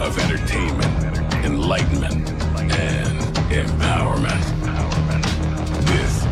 of entertainment, enlightenment, and empowerment. This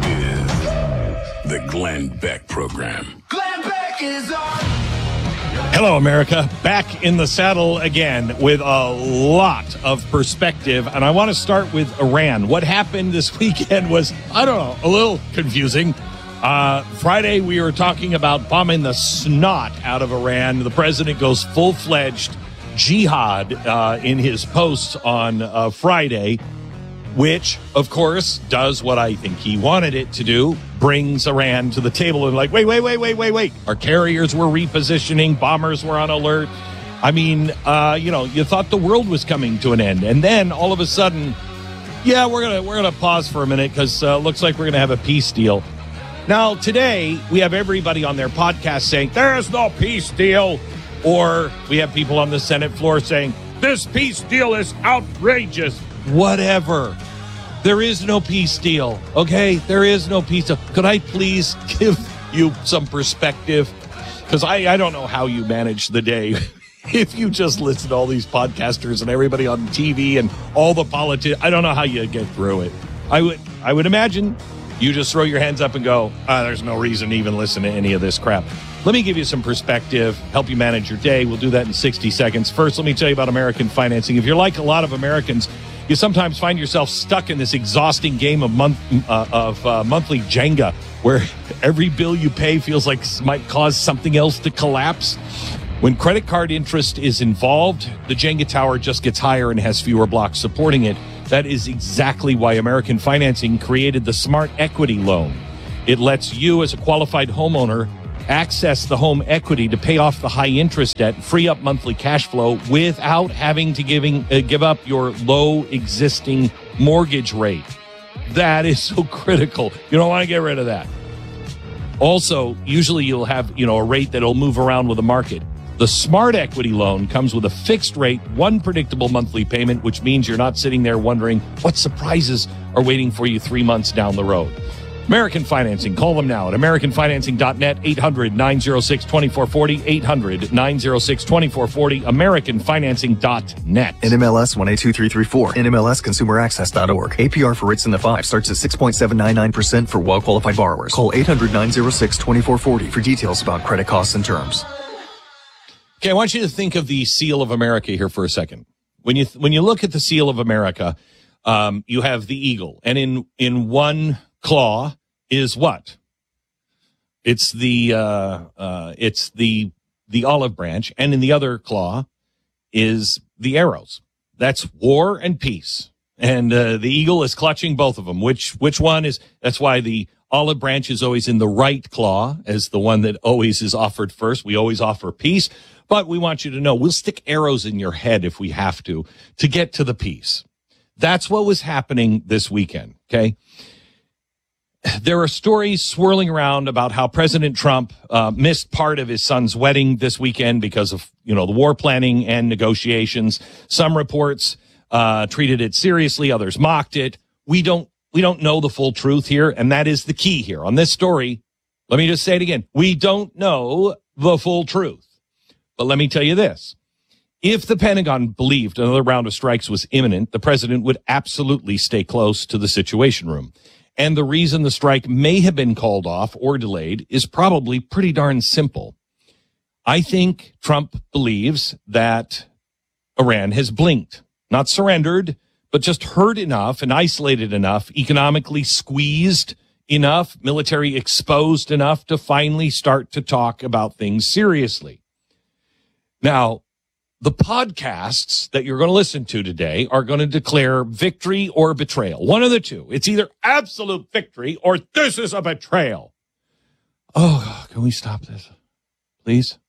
is the Glenn Beck Program. Glenn Beck is on. Hello, America. Back in the saddle again with a lot of perspective. And I want to start with Iran. What happened this weekend was, I don't know, a little confusing. Friday, we were talking about bombing the snot out of Iran. The president goes full-fledged jihad in his posts on Friday, which, of course, does what I think he wanted it to do, brings Iran to the table and like, wait. Our carriers were repositioning, bombers were on alert. I mean, you thought the world was coming to an end. And then all of a sudden, yeah, we're gonna pause for a minute because looks like we're going to have a peace deal. Now, today, we have everybody on their podcast saying, there is no peace deal. Or we have people on the Senate floor saying, this peace deal is outrageous. Whatever. There is no peace deal, okay? There is no peace deal. Could I please give you some perspective? Because I don't know how you manage the day if you just listen to all these podcasters and everybody on TV and all the politics. I don't know how you get through it. I would imagine you just throw your hands up and go, there's no reason to even listen to any of this crap. Let me give you some perspective, help you manage your day. We'll do that in 60 seconds. First, let me tell you about American financing. If you're like a lot of Americans, you sometimes find yourself stuck in this exhausting game of monthly Jenga, where every bill you pay feels like might cause something else to collapse. When credit card interest is involved, the Jenga tower just gets higher and has fewer blocks supporting it. That is exactly why American Financing created the Smart Equity Loan. It lets you, as a qualified homeowner, access the home equity to pay off the high interest debt, free up monthly cash flow without having to give up your low existing mortgage rate. That is so critical. You don't want to get rid of that. Also, usually you'll have, a rate that'll move around with the market. The Smart Equity Loan comes with a fixed rate, one predictable monthly payment, which means you're not sitting there wondering what surprises are waiting for you 3 months down the road. American Financing. Call them now at AmericanFinancing.net, 800-906-2440, 800-906-2440, AmericanFinancing.net. NMLS 182334, NMLSConsumerAccess.org. APR for rates in the 5 starts at 6.799% for well-qualified borrowers. Call 800-906-2440 for details about credit costs and terms. Okay, I want you to think of the seal of America here for a second. When you look at the seal of America, you have the eagle, and in one claw is what? It's the olive branch, and in the other claw is the arrows. That's war and peace, and the eagle is clutching both of them. Which one is? That's why the olive branch is always in the right claw as the one that always is offered first. We always offer peace, but we want you to know we'll stick arrows in your head if we have to get to the peace. That's what was happening this weekend, okay? There are stories swirling around about how President Trump missed part of his son's wedding this weekend because of, the war planning and negotiations. Some reports treated it seriously, others mocked it. We don't know the full truth here, and that is the key here on this story. Let me just say it again. We don't know the full truth. But let me tell you this. If the Pentagon believed another round of strikes was imminent, the president would absolutely stay close to the Situation Room. And the reason the strike may have been called off or delayed is probably pretty darn simple. I think Trump believes that Iran has blinked, not surrendered, but just heard enough and isolated enough, economically squeezed enough, military exposed enough to finally start to talk about things seriously. Now, the podcasts that you're going to listen to today are going to declare victory or betrayal. One of the two. It's either absolute victory or this is a betrayal. Oh, can we stop this, please?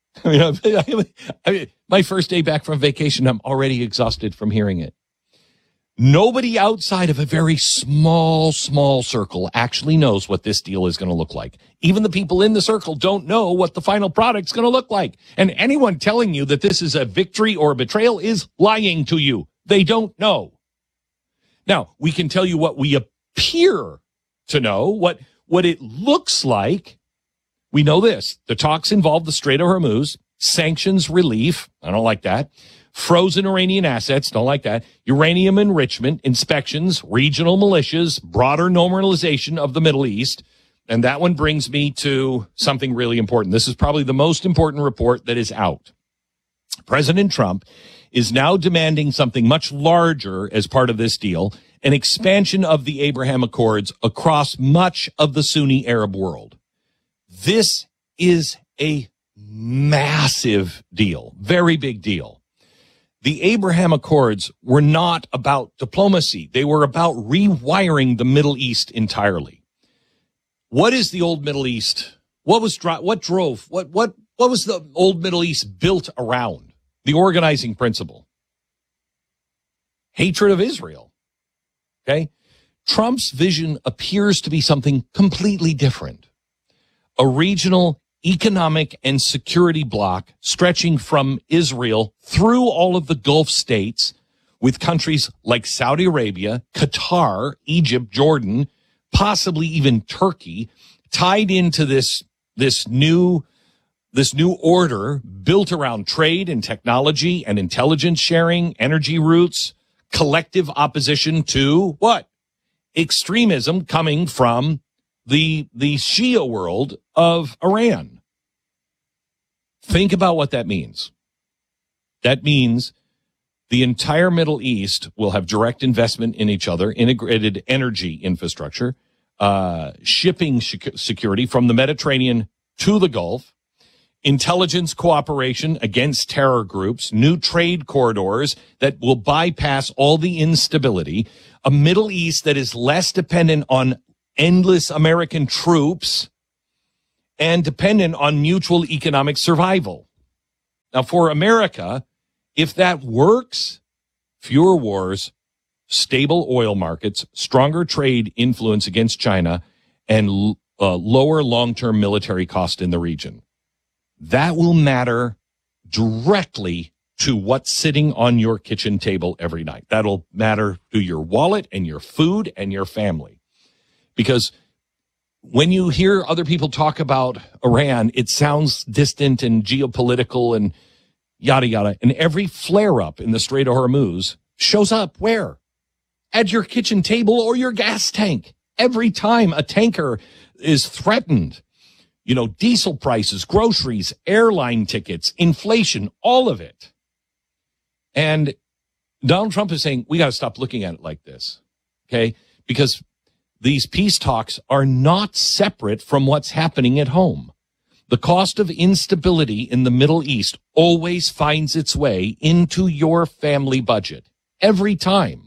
I mean, my first day back from vacation, I'm already exhausted from hearing it. Nobody outside of a very small circle actually knows what this deal is going to look like. Even the people in the circle don't know what the final product's going to look like. And anyone telling you that this is a victory or a betrayal is lying to you. They don't know. Now, we can tell you what we appear to know, what it looks like. We know this. The talks involve the Strait of Hormuz, sanctions relief. I don't like that. frozen Iranian assets, don't like that, uranium enrichment, inspections, regional militias, broader normalization of the Middle East. And that one brings me to something really important. This is probably the most important report that is out. President Trump is now demanding something much larger as part of this deal, an expansion of the Abraham Accords across much of the Sunni Arab world. This is a massive deal, very big deal. The Abraham Accords were not about diplomacy. They were about rewiring the Middle East entirely. What is the old Middle East? What was the old Middle East built around? The organizing principle. Hatred of Israel. Okay? Trump's vision appears to be something completely different. A regional economic and security bloc stretching from Israel through all of the Gulf states, with countries like Saudi Arabia, Qatar, Egypt, Jordan, possibly even Turkey, tied into this new order built around trade and technology and intelligence sharing, energy routes, collective opposition to what? Extremism coming from the Shia world of Iran. Think about what that means. That means the entire Middle East will have direct investment in each other, integrated energy infrastructure, shipping security from the Mediterranean to the Gulf, intelligence cooperation against terror groups, new trade corridors that will bypass all the instability, a Middle East that is less dependent on endless American troops and dependent on mutual economic survival. Now, for America, if that works, fewer wars, stable oil markets, stronger trade influence against China, and lower long-term military cost in the region. That will matter directly to what's sitting on your kitchen table every night. That'll matter to your wallet and your food and your family. Because when you hear other people talk about Iran, it sounds distant and geopolitical and yada, yada. And every flare-up in the Strait of Hormuz shows up where? At your kitchen table or your gas tank. Every time a tanker is threatened, you know, diesel prices, groceries, airline tickets, inflation, all of it. And Donald Trump is saying, we got to stop looking at it like this, okay? Because these peace talks are not separate from what's happening at home. The cost of instability in the Middle East always finds its way into your family budget. Every time.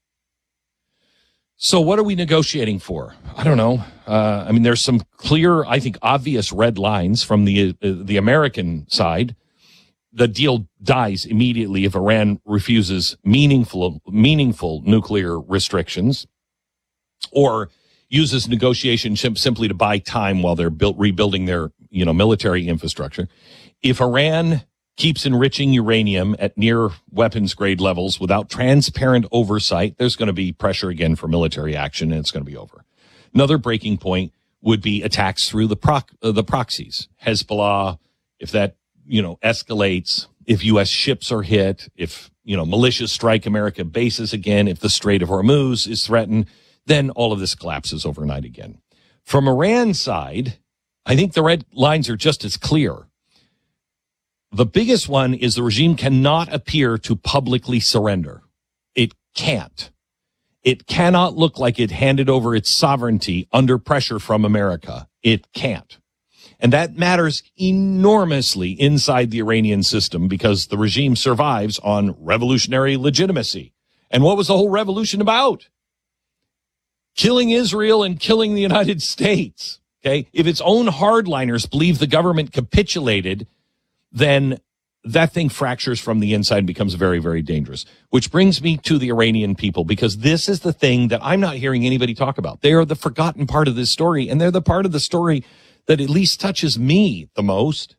So what are we negotiating for? I don't know. I mean, there's some clear, I think, obvious red lines from the American side. The deal dies immediately if Iran refuses meaningful nuclear restrictions or uses negotiation simply to buy time while they're rebuilding their, military infrastructure. If Iran keeps enriching uranium at near weapons grade levels without transparent oversight, there's going to be pressure again for military action, and it's going to be over. Another breaking point would be attacks through the proxies. Hezbollah, if that, escalates, if U.S. ships are hit, if, militias strike American bases again, if the Strait of Hormuz is threatened, then all of this collapses overnight again. From Iran's side, I think the red lines are just as clear. The biggest one is the regime cannot appear to publicly surrender. It can't. It cannot look like it handed over its sovereignty under pressure from America. It can't. And that matters enormously inside the Iranian system because the regime survives on revolutionary legitimacy. And what was the whole revolution about? Killing Israel and killing the United States. Okay? If its own hardliners believe the government capitulated, then that thing fractures from the inside and becomes very, very dangerous. Which brings me to the Iranian people, because this is the thing that I'm not hearing anybody talk about. They are the forgotten part of this story, and they're the part of the story that at least touches me the most.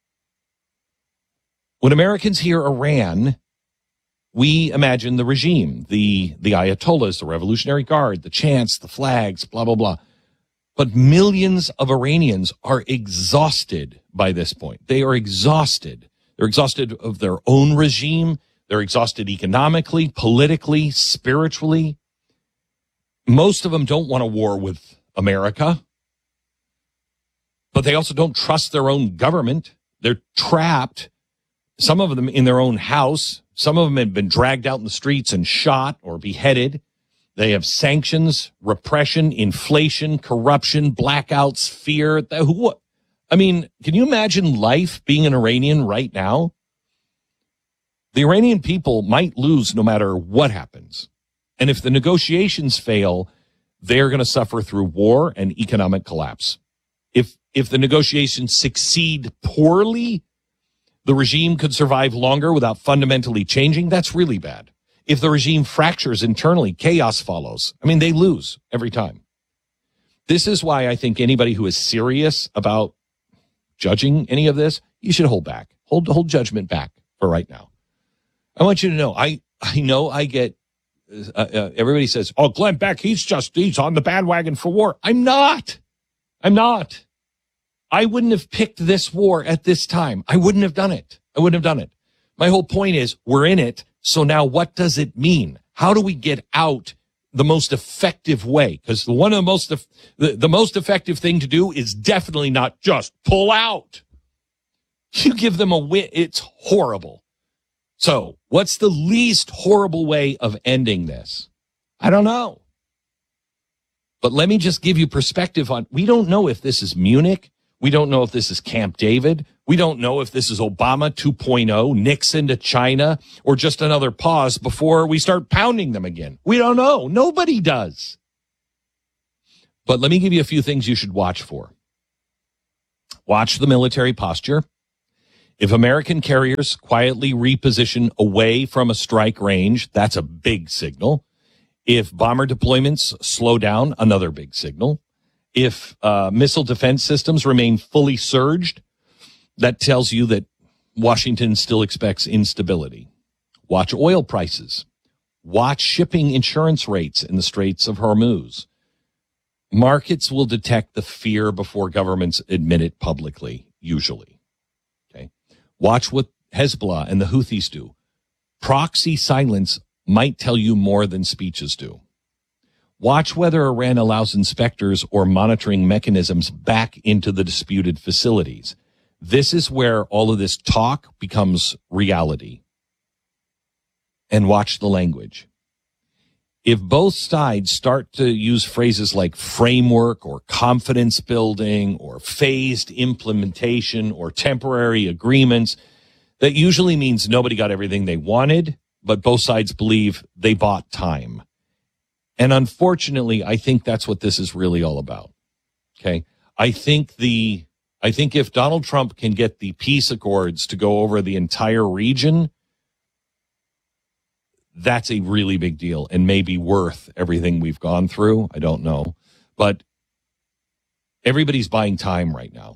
When Americans hear Iran, we imagine the regime, the Ayatollahs, the Revolutionary Guard, the chants, the flags, blah, blah, blah. But millions of Iranians are exhausted by this point. They are exhausted. They're exhausted of their own regime. They're exhausted economically, politically, spiritually. Most of them don't want a war with America, but they also don't trust their own government. They're trapped, some of them in their own house. Some of them have been dragged out in the streets and shot or beheaded. They have sanctions, repression, inflation, corruption, blackouts, fear. I mean, can you imagine life being an Iranian right now? The Iranian people might lose no matter what happens. And if the negotiations fail, they're going to suffer through war and economic collapse. If the negotiations succeed poorly, the regime could survive longer without fundamentally changing. That's really bad. If the regime fractures internally, chaos follows. I mean, they lose every time. This is why I think anybody who is serious about judging any of this, you should hold back. Hold judgment back for right now. I want you to know, I know I get, everybody says, oh, Glenn Beck, he's on the bandwagon for war. I'm not. I wouldn't have picked this war at this time. I wouldn't have done it. My whole point is we're in it. So now what does it mean? How do we get out the most effective way? Because one of the most effective thing to do is definitely not just pull out. You give them a win. It's horrible. So what's the least horrible way of ending this? I don't know. But let me just give you perspective on, we don't know if this is Munich. We don't know if this is Camp David. We don't know if this is Obama 2.0, Nixon to China, or just another pause before we start pounding them again. We don't know. Nobody does. But let me give you a few things you should watch for. Watch the military posture. If American carriers quietly reposition away from a strike range, that's a big signal. If bomber deployments slow down, another big signal. If missile defense systems remain fully surged, that tells you that Washington still expects instability. Watch oil prices. Watch shipping insurance rates in the Straits of Hormuz. Markets will detect the fear before governments admit it publicly, usually. Okay. Watch what Hezbollah and the Houthis do. Proxy silence might tell you more than speeches do. Watch whether Iran allows inspectors or monitoring mechanisms back into the disputed facilities. This is where all of this talk becomes reality. And watch the language. If both sides start to use phrases like framework or confidence building or phased implementation or temporary agreements, that usually means nobody got everything they wanted, but both sides believe they bought time. And unfortunately, I think that's what this is really all about. Okay. I think if Donald Trump can get the peace accords to go over the entire region, that's a really big deal and maybe worth everything we've gone through. I don't know. But everybody's buying time right now.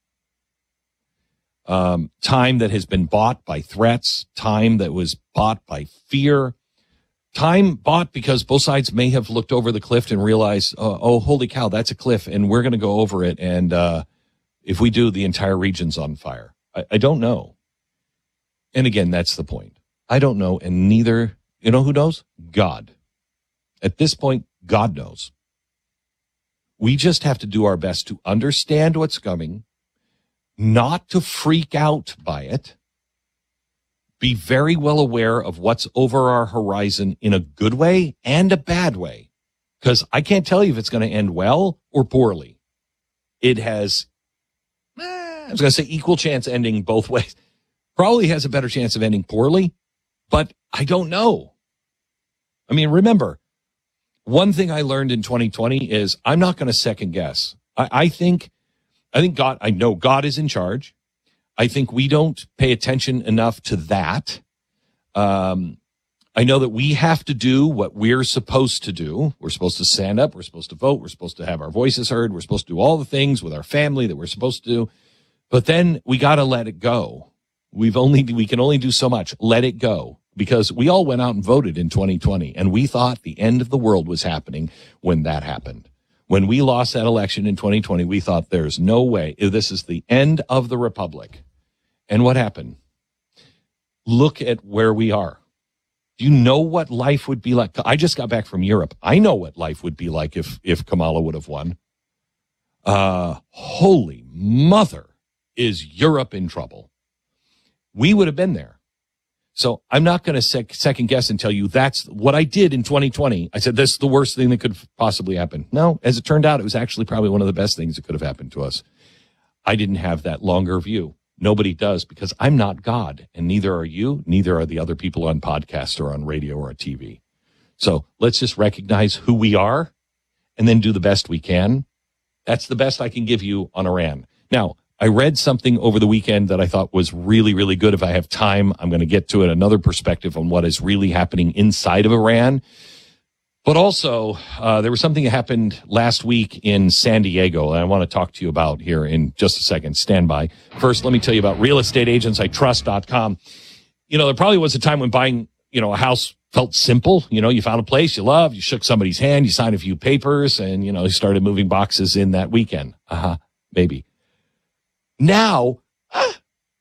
Time that has been bought by threats, time that was bought by fear, time bought because both sides may have looked over the cliff and realized, oh, holy cow, that's a cliff and we're going to go over it. And if we do, the entire region's on fire. I don't know. And again, that's the point. I don't know. And neither, you know who knows? God. At this point, God knows. We just have to do our best to understand what's coming, not to freak out by it, be very well aware of what's over our horizon in a good way and a bad way. Because I can't tell you if it's going to end well or poorly. It has, I was going to say equal chance ending both ways. Probably has a better chance of ending poorly, but I don't know. I mean, remember, one thing I learned in 2020 is I'm not going to second guess. I think God, I know God is in charge. I think we don't pay attention enough to that. I know that we have to do what we're supposed to do. We're supposed to stand up. We're supposed to vote. We're supposed to have our voices heard. We're supposed to do all the things with our family that we're supposed to do. But then we got to let it go. We can only do so much. Let it go. Because we all went out and voted in 2020, and we thought the end of the world was happening when that happened. When we lost that election in 2020, we thought there's no way. This is the end of the republic. And what happened? look at where we are. Do you know what life would be like? I just got back from Europe. I know what life would be like if Kamala would have won. Holy mother, is Europe in trouble? We would have been there. So I'm not going to second guess and tell you that's what I did in 2020. I said, this is the worst thing that could possibly happen. No, as it turned out, it was actually probably one of the best things that could have happened to us. I didn't have that longer view. Nobody does, because I'm not God, and neither are you, neither are the other people on podcasts or on radio or on TV. So let's just recognize who we are and then do the best we can. That's the best I can give you on Iran. Now, I read something over the weekend that I thought was really, really good. If I have time, I'm going to get to it, another perspective on what is really happening inside of Iran. But also, there was something that happened last week in San Diego, and I want to talk to you about here in just a second. Stand by. First, let me tell you about realestateagentsitrust.com. There probably was a time when buying, a house felt simple. You found a place you loved, you shook somebody's hand, you signed a few papers, and, you started moving boxes in that weekend. Maybe. Now, I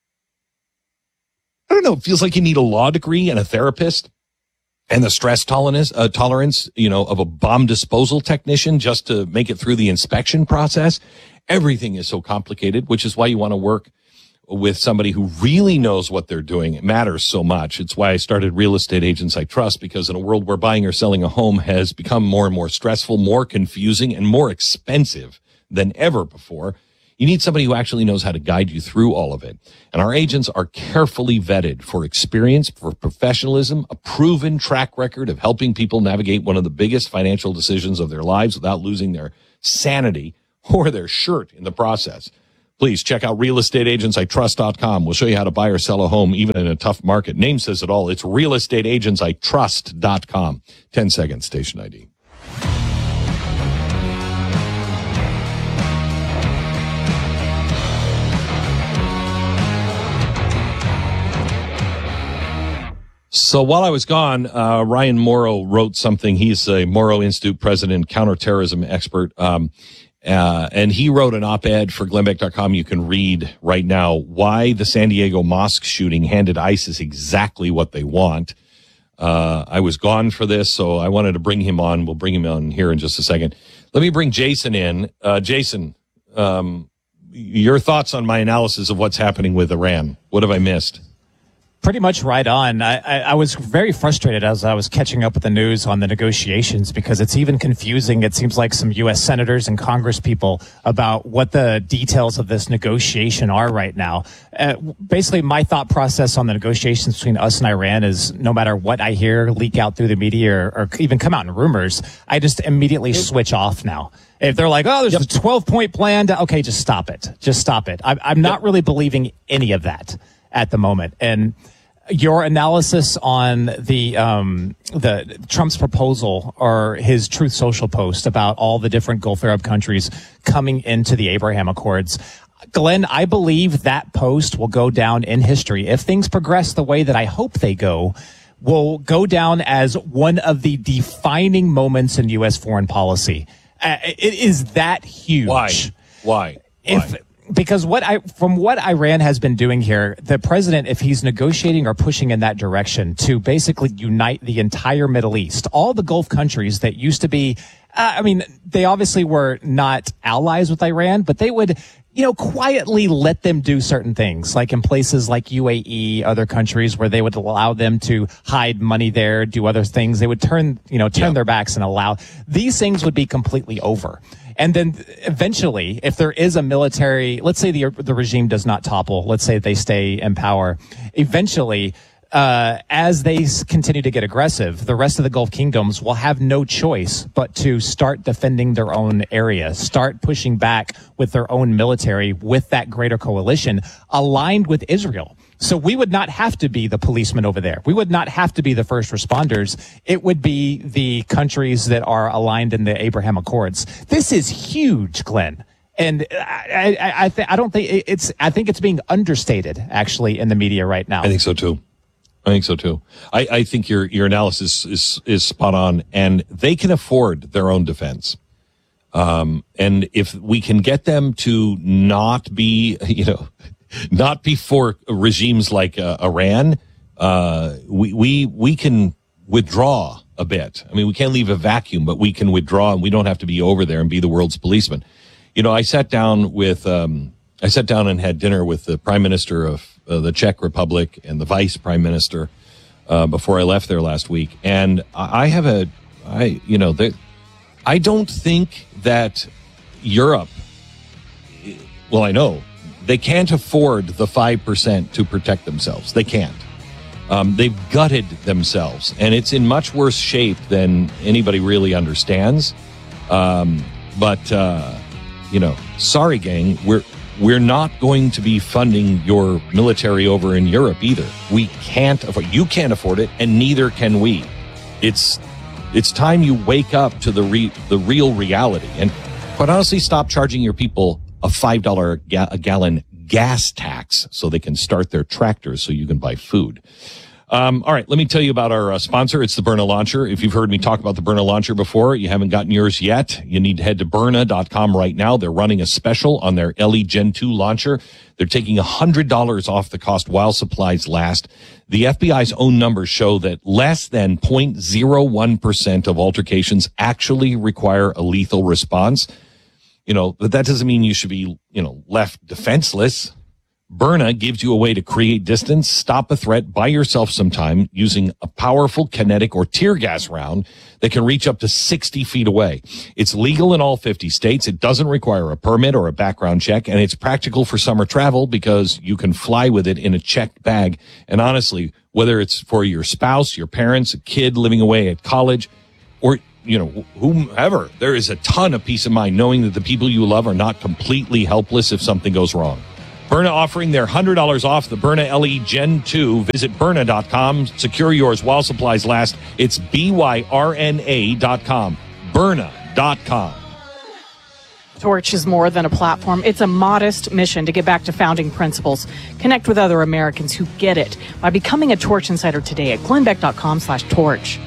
don't know, it feels like you need a law degree and a therapist and the stress tolerance, of a bomb disposal technician just to make it through the inspection process. Everything is so complicated, which is why you want to work with somebody who really knows what they're doing. It matters so much. It's why I started Real Estate Agents I Trust, because in a world where buying or selling a home has become more and more stressful, more confusing, and more expensive than ever before, you need somebody who actually knows how to guide you through all of it. And our agents are carefully vetted for experience, for professionalism, a proven track record of helping people navigate one of the biggest financial decisions of their lives without losing their sanity or their shirt in the process. Please check out realestateagentsitrust.com. We'll show you how to buy or sell a home even in a tough market. Name says it all. It's realestateagentsitrust.com. 10 seconds, station ID. So while I was gone, Ryan Morrow wrote something. He's a Morrow Institute president, counterterrorism expert. And he wrote an op-ed for GlennBeck.com. You can read right now why the San Diego mosque shooting handed ISIS exactly what they want. I was gone for this, so I wanted to bring him on. We'll bring him on here in just a second. Let me bring Jason in. Jason, your thoughts on my analysis of what's happening with Iran. What have I missed? Pretty much right on. I was very frustrated as I was catching up with the news on the negotiations, because it's even confusing. It seems like some U.S. senators and Congress people about what the details of this negotiation are right now. Basically, my thought process on the negotiations between us and Iran is no matter what I hear leak out through the media or even come out in rumors, I just immediately switch off now. If they're like, oh, there's a 12-point plan, okay, just stop it. Just stop it. I'm not really believing any of that at the moment. And your analysis on the Trump's proposal or his Truth Social post about all the different Gulf Arab countries coming into the Abraham Accords, Glenn, I believe that post will go down in history. If things progress the way that I hope they go, will go down as one of the defining moments in U.S. foreign policy. It is that huge. Why? Because from what Iran has been doing here, the president, if he's negotiating or pushing in that direction to basically unite the entire Middle East, all the Gulf countries that used to be, they obviously were not allies with Iran, but they would, quietly let them do certain things, like in places like UAE, other countries where they would allow them to hide money there, do other things. They would turn their backs and allow these things would be completely over. And then eventually, if there is a military, let's say the regime does not topple, let's say they stay in power, eventually, as they continue to get aggressive, the rest of the Gulf kingdoms will have no choice but to start defending their own area, start pushing back with their own military with that greater coalition aligned with Israel. So we would not have to be the policemen over there. We would not have to be the first responders. It would be the countries that are aligned in the Abraham Accords. This is huge, Glenn. And I think it's being understated actually in the media right now. I think so too. I think your analysis is spot on, and they can afford their own defense. And if we can get them to not be for regimes like Iran, we can withdraw a bit. I mean, we can't leave a vacuum, but we can withdraw, and we don't have to be over there and be the world's policeman. You know, I sat down and had dinner with the Prime Minister of the Czech Republic and the Vice Prime Minister before I left there last week, and I don't think that Europe. Well, I know they can't afford the 5% to protect themselves. They can't. They've gutted themselves, and it's in much worse shape than anybody really understands. Sorry, gang, we're not going to be funding your military over in Europe either. We can't afford. You can't afford it, and neither can we. It's time you wake up to the real reality, and quite honestly, stop charging your people a $5 a gallon gas tax so they can start their tractors so you can buy food. All right, let me tell you about our sponsor. It's the Byrna Launcher. If you've heard me talk about the Byrna Launcher before, you haven't gotten yours yet, you need to head to Byrna.com right now. They're running a special on their LE Gen 2 launcher. They're taking $100 off the cost while supplies last. The FBI's own numbers show that less than 0.01% of altercations actually require a lethal response. You know, but that doesn't mean you should be, left defenseless. Byrna gives you a way to create distance, stop a threat, buy yourself some time using a powerful kinetic or tear gas round that can reach up to 60 feet away. It's legal in all 50 states. It doesn't require a permit or a background check, and it's practical for summer travel because you can fly with it in a checked bag. And honestly, whether it's for your spouse, your parents, a kid living away at college, or whomever, there is a ton of peace of mind knowing that the people you love are not completely helpless if something goes wrong. Byrna offering their $100 off the Byrna LE Gen 2. Visit Byrna.com. Secure yours while supplies last. It's BYRNA.com. Byrna.com. Torch is more than a platform. It's a modest mission to get back to founding principles. Connect with other Americans who get it by becoming a Torch Insider today at glennbeck.com/torch.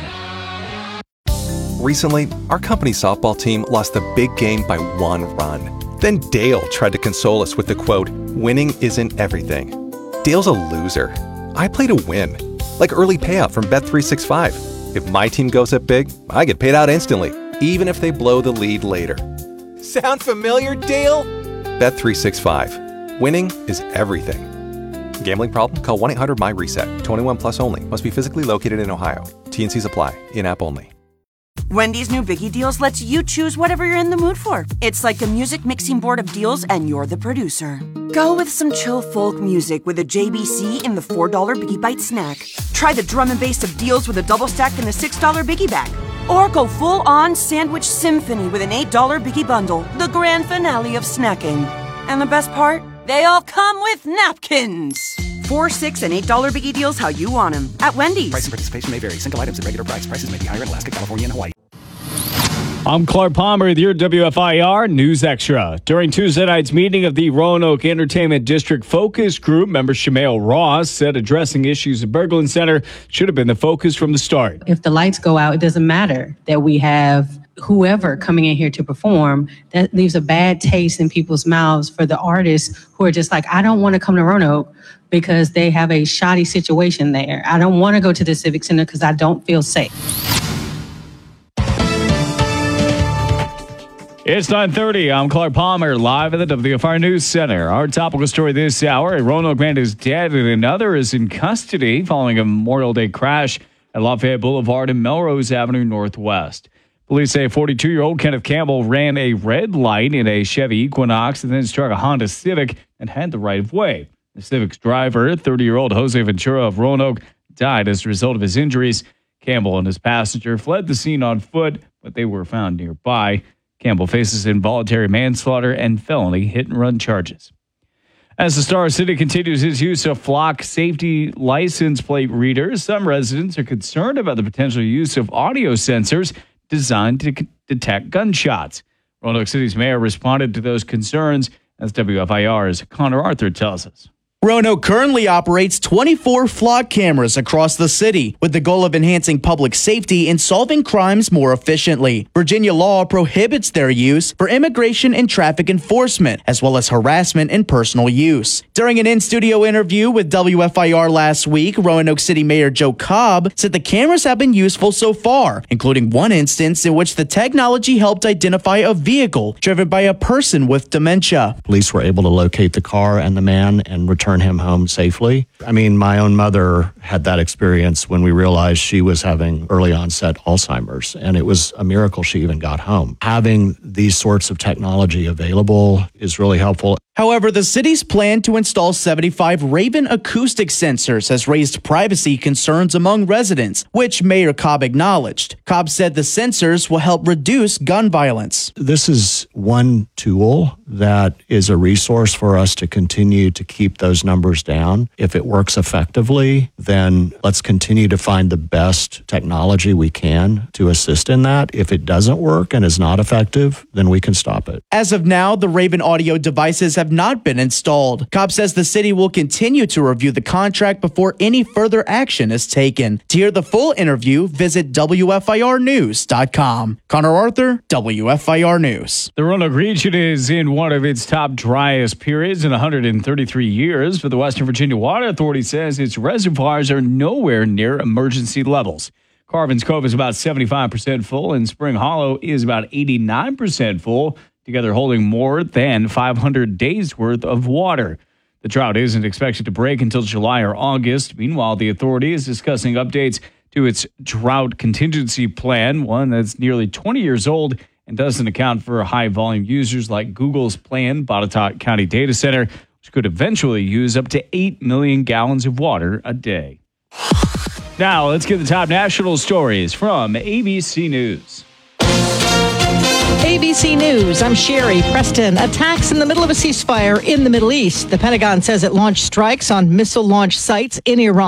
Recently, our company's softball team lost a big game by 1 run. Then Dale tried to console us with the quote, "Winning isn't everything." Dale's a loser. I play to win. Like early payout from Bet365. If my team goes up big, I get paid out instantly, even if they blow the lead later. Sound familiar, Dale? Bet365. Winning is everything. Gambling problem? Call 1-800-MY-RESET. 21 plus only. Must be physically located in Ohio. T&Cs apply. In-app only. Wendy's new Biggie Deals lets you choose whatever you're in the mood for. It's like a music mixing board of deals, and you're the producer. Go with some chill folk music with a JBC in the $4 Biggie Bite snack. Try the drum and bass of deals with a double stack in the $6 Biggie Bag. Or go full-on sandwich symphony with an $8 Biggie Bundle, the grand finale of snacking. And the best part? They all come with napkins. $4, $6, and $8 Biggie Deals how you want them at Wendy's. Price and participation may vary. Single items at regular price. Prices may be higher in Alaska, California, and Hawaii. I'm Clark Palmer with your WFIR News Extra. During Tuesday night's meeting of the Roanoke Entertainment District Focus Group, member Shamail Ross said addressing issues at Berglund Center should have been the focus from the start. If the lights go out, it doesn't matter that we have whoever coming in here to perform. That leaves a bad taste in people's mouths for the artists who are just like, I don't want to come to Roanoke because they have a shoddy situation there. I don't want to go to the Civic Center because I don't feel safe. It's 9:30. I'm Clark Palmer, live at the WFIR News Center. Our topical story this hour, a Roanoke man is dead and another is in custody following a Memorial Day crash at Lafayette Boulevard and Melrose Avenue Northwest. Police say 42-year-old Kenneth Campbell ran a red light in a Chevy Equinox and then struck a Honda Civic and had the right of way. The Civic's driver, 30-year-old Jose Ventura of Roanoke, died as a result of his injuries. Campbell and his passenger fled the scene on foot, but they were found nearby. Campbell faces involuntary manslaughter and felony hit-and-run charges. As the Star City continues its use of Flock safety license plate readers, some residents are concerned about the potential use of audio sensors designed to detect gunshots. Roanoke City's mayor responded to those concerns, as WFIR's Connor Arthur tells us. Roanoke currently operates 24 flock cameras across the city with the goal of enhancing public safety and solving crimes more efficiently. Virginia law prohibits their use for immigration and traffic enforcement, as well as harassment and personal use. During an in-studio interview with WFIR last week, Roanoke City Mayor Joe Cobb said the cameras have been useful so far, including one instance in which the technology helped identify a vehicle driven by a person with dementia. Police were able to locate the car and the man and return him home safely. I mean, my own mother had that experience when we realized she was having early onset Alzheimer's, and it was a miracle she even got home. Having these sorts of technology available is really helpful. However, the city's plan to install 75 Raven acoustic sensors has raised privacy concerns among residents, which Mayor Cobb acknowledged. Cobb said the sensors will help reduce gun violence. This is one tool that is a resource for us to continue to keep those numbers down. If it works effectively, then let's continue to find the best technology we can to assist in that. If it doesn't work and is not effective, then we can stop it. As of now, the Raven audio devices have not been installed. Cobb says the city will continue to review the contract before any further action is taken. To hear the full interview, visit WFIRnews.com. Connor Arthur, WFIR News. The Roanoke region is in one of its top driest periods in 133 years, but the Western Virginia Water Authority says its reservoirs are nowhere near emergency levels. Carvin's Cove is about 75% full, and Spring Hollow is about 89% full, together holding more than 500 days worth of water. The drought isn't expected to break until July or August. Meanwhile, the authority is discussing updates to its drought contingency plan, one that's nearly 20 years old and doesn't account for high-volume users like Google's planned Botetourt County Data Center, which could eventually use up to 8 million gallons of water a day. Now, let's get the top national stories from ABC News. ABC News, I'm Sherry Preston. Attacks in the middle of a ceasefire in the Middle East. The Pentagon says it launched strikes on missile launch sites in Iran.